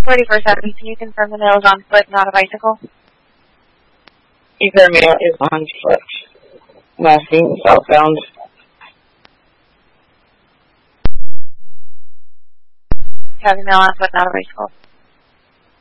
44-7, can you confirm the mail is on foot, not a bicycle? Ether mail is on foot. Westing southbound. Having mail on foot, not a bicycle.